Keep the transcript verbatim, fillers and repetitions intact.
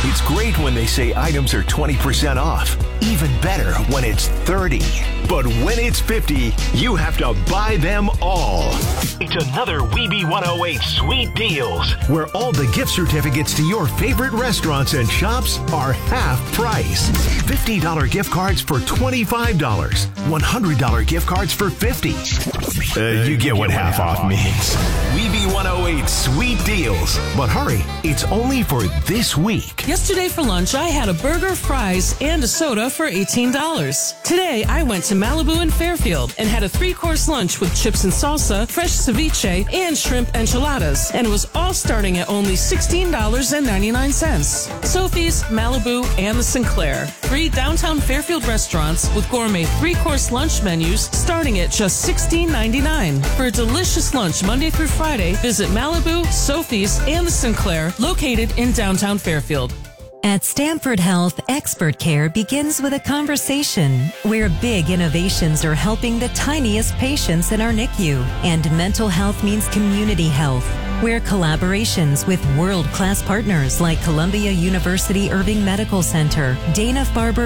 It's great when they say items are twenty percent off. Even better when it's thirty. But when it's fifty, you have to buy them all. It's another Weeby one oh eight Sweet Deals, where all the gift certificates to your favorite restaurants and shops are half price. fifty dollars gift cards for twenty-five dollars. one hundred dollars gift cards for fifty dollars. Uh, you get what half off means. Weeby one oh eight Sweet Deals. But hurry, it's only for this week. Yesterday for lunch, I had a burger, fries, and a soda for eighteen dollars. Today, I went to Malibu in Fairfield and had a three-course lunch with chips and salsa, fresh ceviche, and shrimp enchiladas. And it was all starting at only sixteen dollars and ninety-nine cents. Sophie's, Malibu, and the Sinclair. Three downtown Fairfield restaurants with gourmet three-course lunch menus starting at just sixteen ninety-nine. For a delicious lunch Monday through Friday, visit Malibu, Sophie's, and the Sinclair, located in downtown Fairfield. At Stanford Health, expert care begins with a conversation where big innovations are helping the tiniest patients in our N I C U, and mental health means community health, where collaborations with world-class partners like Columbia University Irving Medical Center, Dana-Farber